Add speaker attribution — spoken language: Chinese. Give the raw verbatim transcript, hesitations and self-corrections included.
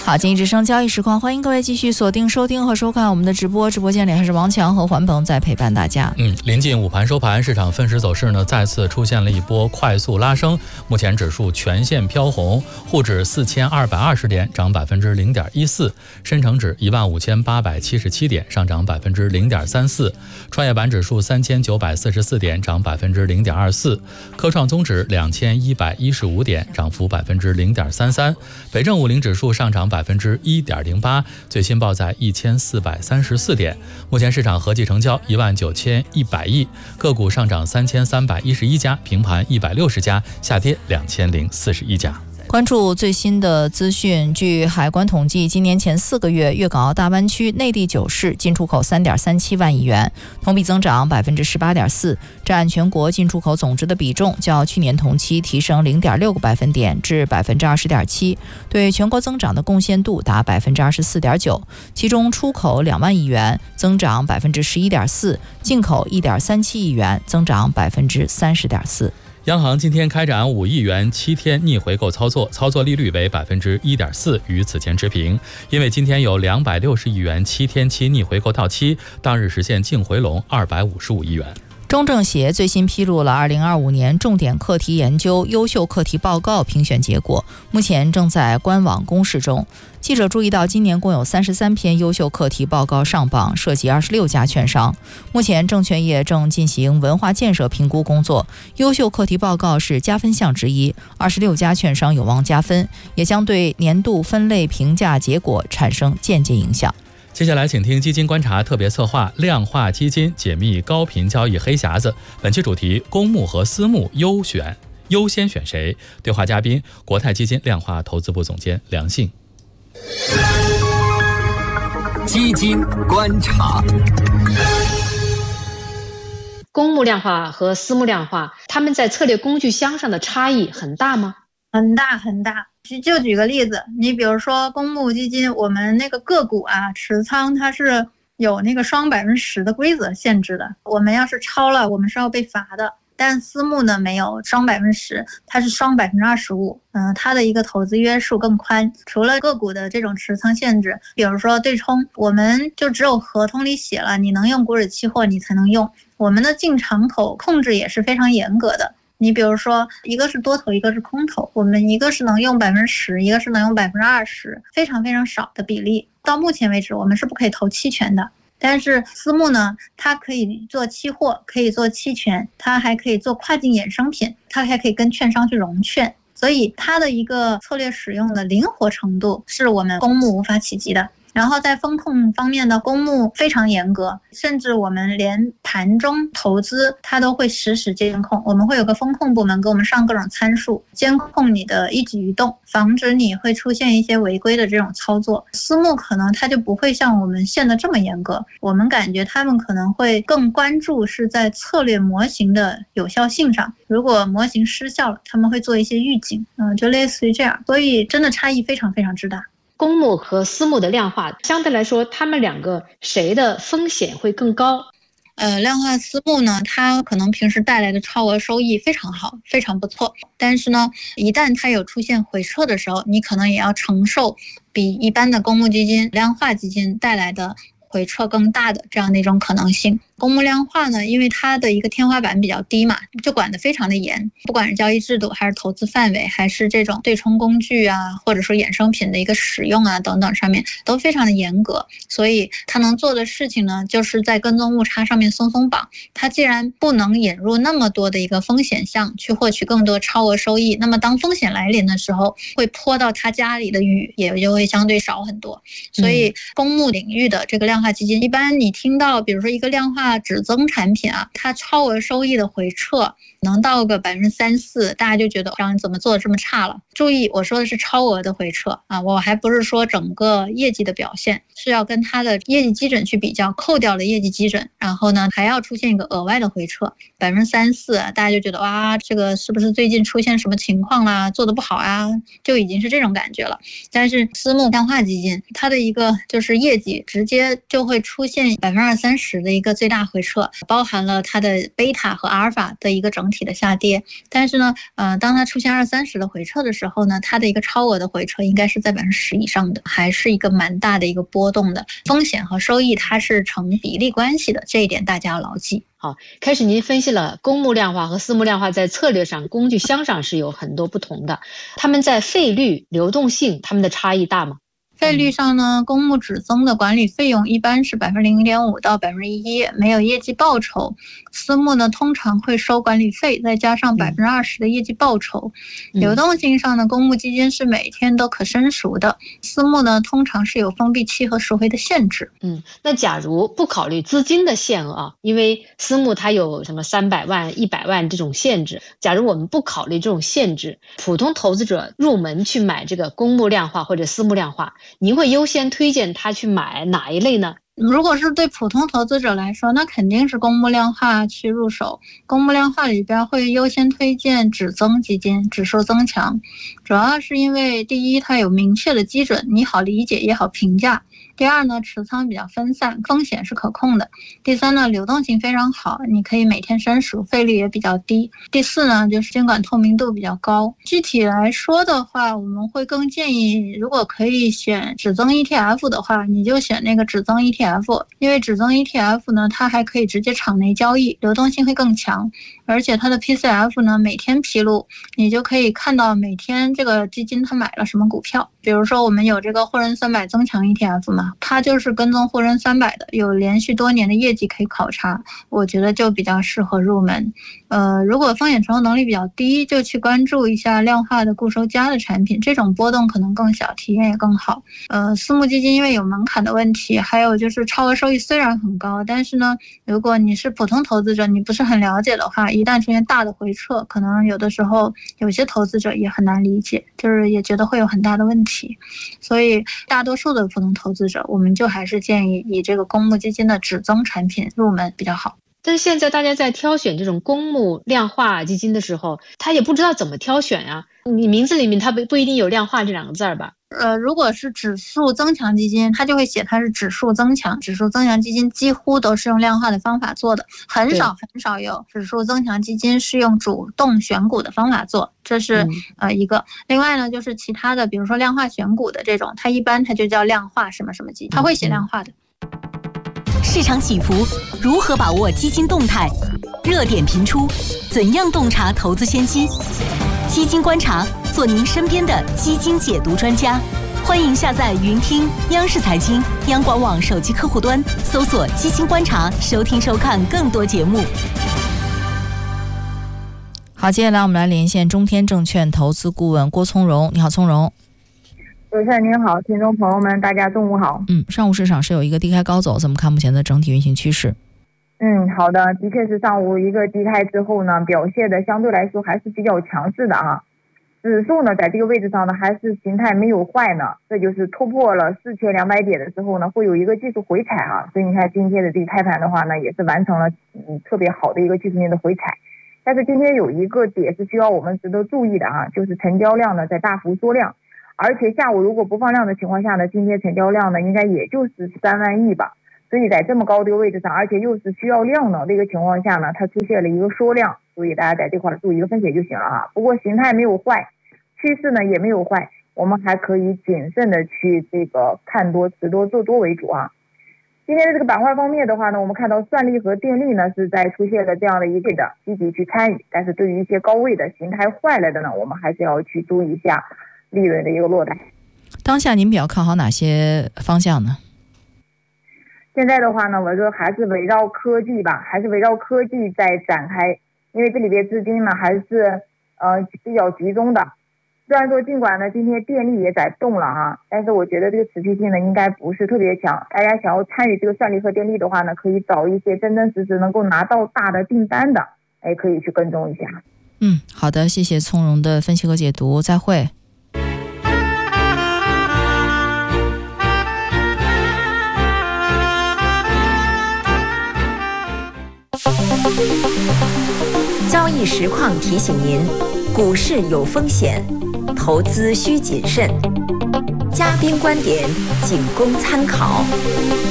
Speaker 1: 好，经济之声交易实况，欢迎各位继续锁定收听和收看我们的直播。直播间里还是王强和环鹏在陪伴大家。
Speaker 2: 嗯，临近午盘收盘，市场分时走势呢再次出现了一波快速拉升，目前指数全线飘红，沪指四千二百二十点，涨百分之零点一四；深成指一万五千八百七十七点，上涨百分之零点三四；创业板指数三千九百四十四点，涨百分之零点二四；科创综指两千一百一十五点，涨幅百分之零点三三；北证五零指数上涨百分之一点零八，最新报在一千四百三十四点。目前市场合计成交一万九千一百亿，个股上涨三千三百一十一家，平盘一百六十家，下跌两千零四十一家。
Speaker 1: 关注最新的资讯，据海关统计，今年前四个月，粤港澳大湾区内地九市进出口三点三七万亿元，同比增长百分之十八点四，占全国进出口总值的比重较去年同期提升零点六个百分点至百分之二十点七，对全国增长的贡献度达百分之二十四点九。其中出口两万亿元，增长百分之十一点四，进口一点三七亿元，增长百分之三十点四。
Speaker 2: 央行今天开展五亿元七天逆回购操作，操作利率为百分之一点四，与此前持平。因为今天有两百六十亿元七天期逆回购到期，当日实现净回笼二百五十五亿元。
Speaker 1: 中政协最新披露了二零二五年重点课题研究优秀课题报告评选结果，目前正在官网公示中。记者注意到，今年共有三十三篇优秀课题报告上榜，涉及二十六家券商。目前证券业正进行文化建设评估工作，优秀课题报告是加分项之一，二十六家券商有望加分，也将对年度分类评价结果产生间接影响。
Speaker 2: 接下来请听基金观察特别策划量化基金解密高频交易黑匣子，本期主题公募和私募优选优先选谁？对话嘉宾国泰基金量化投资部总监梁信。
Speaker 3: 基金观察。
Speaker 4: 公募量化和私募量化，它们在策略工具箱上的差异很大吗？
Speaker 5: 很大很大。就举个例子，你比如说公募基金，我们那个个股啊持仓它是有那个双百分之十的规则限制的，我们要是超了我们是要被罚的。但私募呢没有双百分之十，它是双百分之二十五，嗯，它的一个投资约束更宽。除了个股的这种持仓限制，比如说对冲，我们就只有合同里写了你能用股指期货你才能用，我们的进场口控制也是非常严格的。你比如说，一个是多头，一个是空头，我们一个是能用百分之十，一个是能用百分之二十，非常非常少的比例。到目前为止，我们是不可以投期权的。但是私募呢，它可以做期货，可以做期权，它还可以做跨境衍生品，它还可以跟券商去融券，所以它的一个策略使用的灵活程度是我们公募无法企及的。然后在风控方面的公募非常严格，甚至我们连盘中投资它都会实时监控，我们会有个风控部门给我们上各种参数，监控你的一举一动，防止你会出现一些违规的这种操作。私募可能它就不会像我们限得这么严格，我们感觉他们可能会更关注是在策略模型的有效性上，如果模型失效了，他们会做一些预警，嗯，就类似于这样，所以真的差异非常非常之大。
Speaker 4: 公募和私募的量化相对来说，他们两个谁的风险会更高？
Speaker 5: 呃，量化私募呢，它可能平时带来的超额收益非常好，非常不错。但是呢，一旦它有出现回撤的时候，你可能也要承受比一般的公募基金、量化基金带来的回撤更大的这样的一种可能性。公募量化呢，因为它的一个天花板比较低嘛，就管得非常的严，不管是交易制度还是投资范围，还是这种对冲工具啊，或者说衍生品的一个使用啊等等上面都非常的严格。所以它能做的事情呢，就是在跟踪误差上面松松绑。它既然不能引入那么多的一个风险项去获取更多超额收益，那么当风险来临的时候，会泼到他家里的雨也就会相对少很多。所以公募领域的这个量化基金，一般你听到比如说一个量化指增产品啊，它超额收益的回撤能到个百分之三四，大家就觉得让你怎么做的这么差了。注意，我说的是超额的回撤啊，我还不是说整个业绩的表现，是要跟它的业绩基准去比较，扣掉了业绩基准，然后呢还要出现一个额外的回撤百分之三四，大家就觉得哇，这个是不是最近出现什么情况啦，做的不好啊，就已经是这种感觉了。但是私募量化基金它的一个就是业绩直接就会出现百分之二三十的一个最大大回撤，包含了它的贝塔和阿尔法的一个整体的下跌。但是呢，呃，当它出现二三十的回撤的时候呢，它的一个超额的回撤应该是在百分之十以上的，还是一个蛮大的一个波动的。风险和收益它是成比例关系的，这一点大家要牢记。
Speaker 4: 好，开始您分析了公募量化和私募量化在策略上、工具箱上是有很多不同的，他们在费率、流动性，他们的差异大吗？
Speaker 5: 费率上呢，公募只增的管理费用一般是百分之零点五到百分之一，没有业绩报酬。私募呢，通常会收管理费，再加上百分之二十的业绩报酬。嗯、流动性上呢，公募基金是每天都可申赎的，私募呢，通常是有封闭期和赎回的限制。
Speaker 4: 嗯，那假如不考虑资金的限额啊，因为私募它有什么三百万、一百万这种限制，假如我们不考虑这种限制，普通投资者入门去买这个公募量化或者私募量化，您会优先推荐他去买哪一类呢？
Speaker 5: 如果是对普通投资者来说，那肯定是公募量化去入手。公募量化里边会优先推荐指增基金，指数增强，主要是因为第一，它有明确的基准，你好理解也好评价。第二呢，持仓比较分散，风险是可控的。第三呢，流动性非常好，你可以每天申赎，费率也比较低。第四呢，就是监管透明度比较高。具体来说的话，我们会更建议，如果可以选指增 E T F 的话，你就选那个指增 E T F， 因为指增 E T F 呢，它还可以直接场内交易，流动性会更强，而且它的 P C F 呢，每天披露，你就可以看到每天这个基金它买了什么股票。比如说我们有这个沪深三百增强 E T F 嘛，它就是跟踪沪深三百的，有连续多年的业绩可以考察，我觉得就比较适合入门。呃，如果风险承受能力比较低，就去关注一下量化的固收加的产品，这种波动可能更小，体验也更好。呃，私募基金因为有门槛的问题，还有就是超额收益虽然很高，但是呢，如果你是普通投资者，你不是很了解的话，一旦出现大的回撤，可能有的时候有些投资者也很难理解，就是也觉得会有很大的问题。所以大多数的普通投资者，我们就还是建议以这个公募基金的指增产品入门比较好。
Speaker 4: 但是现在大家在挑选这种公募量化基金的时候，他也不知道怎么挑选呀、啊。你名字里面它不不一定有量化这两个字吧？
Speaker 5: 呃，如果是指数增强基金，它就会写它是指数增强。指数增强基金几乎都是用量化的方法做的，很少很少有指数增强基金是用主动选股的方法做，这是、嗯、呃一个。另外呢，就是其他的，比如说量化选股的这种，它一般它就叫量化什么什么基金，它会写量化的。
Speaker 6: 市场起伏，如何把握基金动态？热点频出，怎样洞察投资先机？基金观察，做您身边的基金解读专家。欢迎下载云听央视财经、央广网手机客户端，搜索基金观察，收听收看更多节目。
Speaker 1: 好，接下来我们来连线中天证券投资顾问郭从容。你好，从容。
Speaker 7: 主持人您好，听众朋友们，大家中午好。
Speaker 1: 嗯，上午市场是有一个低开高走，怎么看目前的整体运行趋势？
Speaker 7: 嗯，好的，的确是上午一个低开之后呢，表现的相对来说还是比较强势的啊。指数呢，在这个位置上呢，还是形态没有坏呢，这就是突破了四千两百点的时候呢，会有一个技术回踩啊。所以你看今天的这个开盘的话呢，也是完成了嗯特别好的一个技术面的回踩。但是今天有一个点是需要我们值得注意的啊，就是成交量呢在大幅缩量，而且下午如果不放量的情况下呢，今天成交量呢应该也就是三万亿吧。所以在这么高的一个位置上，而且又是需要量能的一个情况下呢，它出现了一个缩量，所以大家在这块注意一个风险就行了啊。不过形态没有坏，趋势呢也没有坏，我们还可以谨慎的去这个看多持多做多为主啊。今天的这个板块方面的话呢，我们看到算力和电力呢是在出现了这样的一个的积极去参与，但是对于一些高位的形态坏了的呢，我们还是要去注意一下利润的一个落袋。
Speaker 1: 当下您比较看好哪些方向呢？
Speaker 7: 现在的话呢，我说还是围绕科技吧，还是围绕科技在展开，因为这里边资金呢还是呃比较集中的。虽然说尽管呢今天电力也在动了啊，但是我觉得这个持续性呢应该不是特别强。大家想要参与这个算力和电力的话呢，可以找一些真真实实能够拿到大的订单的，哎，可以去跟踪一下。
Speaker 1: 嗯，好的，谢谢从容的分析和解读，再会。
Speaker 8: 交易实况提醒您，股市有风险，投资需谨慎。嘉宾观点仅供参考。